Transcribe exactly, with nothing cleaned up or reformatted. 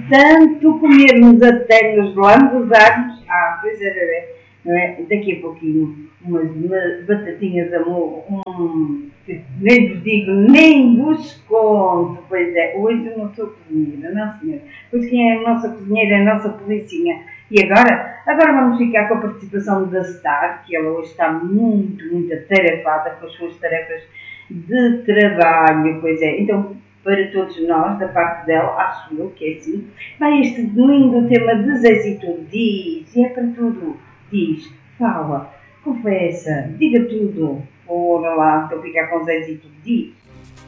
tanto comermos até nos lambuzarmos. Ah, pois é, bebê. Não é? Daqui a pouquinho, umas batatinhas a molho, um, nem vos digo, nem vos conto. Pois é, hoje eu não sou cozinheira, não senhora. Pois quem é a nossa cozinheira é a nossa policinha. E agora? Agora vamos ficar com a participação da Star, que ela hoje está muito, muito atarefada com as suas tarefas de trabalho. Pois é, então, para todos nós, da parte dela, acho eu que é assim, vai este lindo tema de Zezito diz, e é para tudo. Diz, fala, confessa, diga tudo. Ora lá, estou a ficar com Zezito diz.